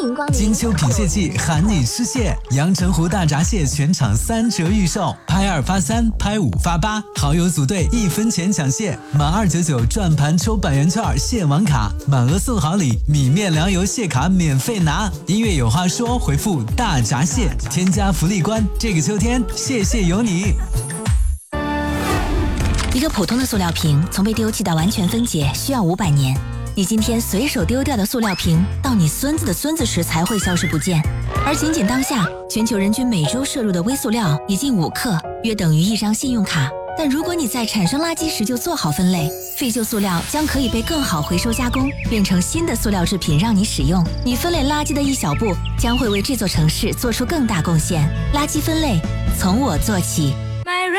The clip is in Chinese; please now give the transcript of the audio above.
迎光临。 金秋品蟹季喊你吃蟹，阳澄湖大闸蟹全场3折预售，拍2发3，拍5发8，好友组队1分钱抢蟹，满299转盘抽100元券蟹王卡，满额送好礼，米面粮油蟹卡免费拿。音乐有话说，回复大闸蟹，添加福利关。这个秋天，蟹蟹有你。 一个普通的塑料瓶从被丢弃到完全分解需要500年，你今天随手丢掉的塑料瓶，到你孙子的孙子时才会消失不见。而仅仅当下，全球人均每周摄入的微塑料已近5克，约等于1张信用卡。但如果你在产生垃圾时就做好分类，废旧塑料将可以被更好回收加工，变成新的塑料制品让你使用。你分类垃圾的一小步，将会为这座城市做出更大贡献。垃圾分类，从我做起。